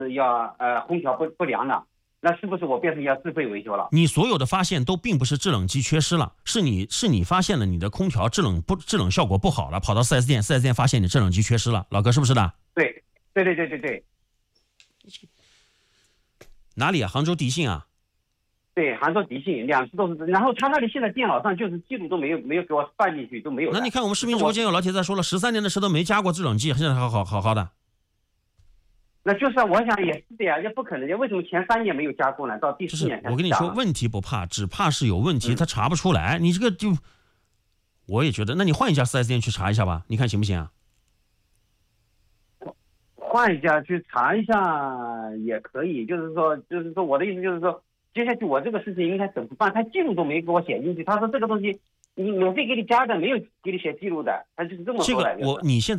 要空调不良了，那是不是我变成要自费维修了？ 你所有的发现都并不是制冷机缺失了，是你发现了你的空调制冷效果不好了，跑到 4S 店，4S 店发现你制冷机缺失了，老哥是不是的？ 对。 哪里啊？杭州迪信啊？ 对，杭州迪信2次都是，然后他那里现在电脑上就是记录都没有给我放进去，都没有。 那你看我们视频直播间有老铁在说了，13年的车都没加过制冷剂，现在好的。 那就是我想也是的呀，也不可能，为什么前3年没有加过呢？到第4年才加。 我跟你说，问题不怕，只怕是有问题，他查不出来。你这个就，我也觉得，那你换一家 4S 店去查一下吧，你看行不行啊？ 换一家去查一下也可以，就是说我的意思就是说，接下去我这个事情应该怎么办？他记录都没给我写进去，他说这个东西你免费给你加的，没有给你写记录的，他就是这么说的。 你现在。